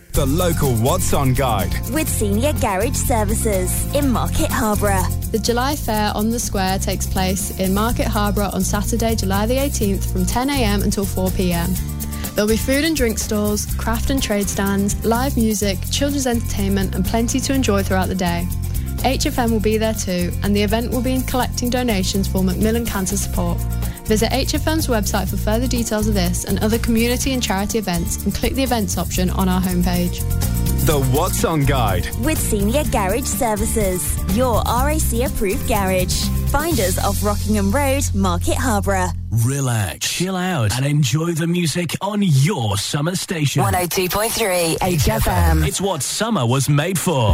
The local What's On guide. With Senior Garage Services in Market Harborough. The July Fair on the Square takes place in Market Harborough on Saturday, July the 18th from 10 a.m. until 4 p.m. There'll be food and drink stalls, craft and trade stands, live music, children's entertainment and plenty to enjoy throughout the day. HFM will be there too, and the event will be collecting donations for Macmillan Cancer Support. Visit HFM's website for further details of this and other community and charity events and click the events option on our homepage. The What's On guide. With Senior Garage Services, your RAC approved garage. Find us off Rockingham Road, Market Harborough. Relax, chill out and enjoy the music on your summer station. 102.3 HFM. It's what summer was made for.